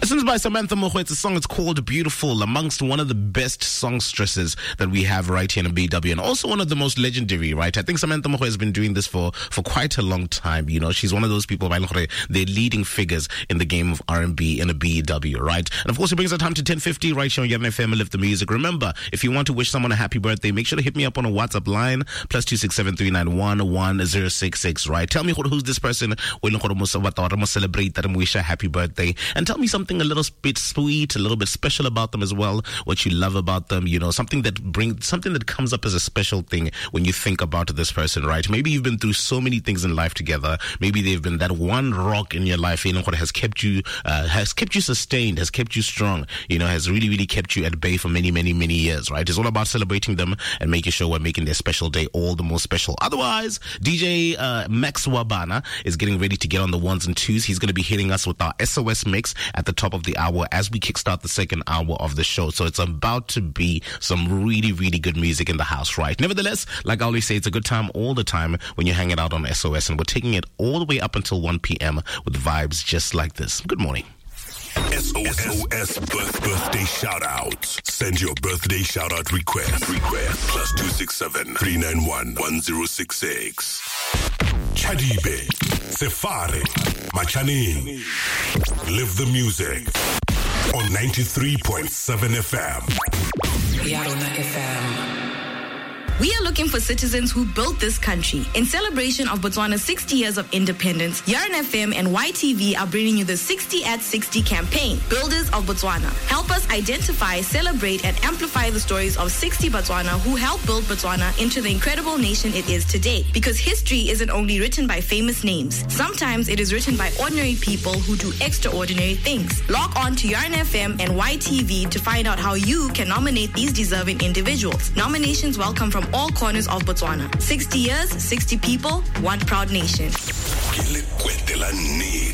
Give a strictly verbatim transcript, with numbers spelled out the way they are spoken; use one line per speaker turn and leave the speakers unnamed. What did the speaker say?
This is by Samantha Mogo. It's a song, it's called Beautiful, amongst one of the best songstresses that we have right here in B W, and also one of the most legendary, right? I think Samantha Mogo has been doing this for, for quite a long time. You know, she's one of those people, they're leading figures in the game of R and B in a B W, right? And of course, it brings our time to ten fifty right here on Yarn F M, Live the Music. Remember, if you want to wish someone a happy birthday, make sure to hit me up on a WhatsApp line, plus two six seven three nine one one zero six six, right? Tell me who's this person, celebrate that and wish a happy birthday, and tell me something a little bit sweet, a little bit special about them as well, what you love about them, you know, something that brings, something that comes up as a special thing when you think about this person, right? Maybe you've been through so many things in life together. Maybe they've been that one rock in your life, you know, what has kept you, uh, has kept you sustained, has kept you strong, you know, has really, really kept you at bay for many, many, many years, right? It's all about celebrating them and making sure we're making their special day all the more special. Otherwise, D J uh, Max Wabana is getting ready to get on the ones and twos. He's going to be hitting us with our S O S mix at the top of the hour as we kickstart the second hour of the show. So it's about to be some really, really good music in the house, right? Nevertheless, like I always say, it's a good time all the time when you're hanging out on S O S, and we're taking it all the way up until one p.m. with vibes just like this. Good morning.
S O S birth, birthday shout out. Send your birthday shout out request. Request plus two six seven three nine one one zero six six. Chadibe, Sefare, Machaning. Live the music on ninety-three point seven F M.
Yarona F M. We are looking for citizens who built this country. In celebration of Botswana's sixty years of independence, Yarn F M and Y T V are bringing you the sixty at sixty campaign, Builders of Botswana. Help us identify, celebrate, and amplify the stories of sixty Botswana who helped build Botswana into the incredible nation it is today. Because history isn't only written by famous names. Sometimes it is written by ordinary people who do extraordinary things. Log on to Yarn F M and Y T V to find out how you can nominate these deserving individuals. Nominations welcome from all corners of Botswana. sixty years, sixty people, one proud nation.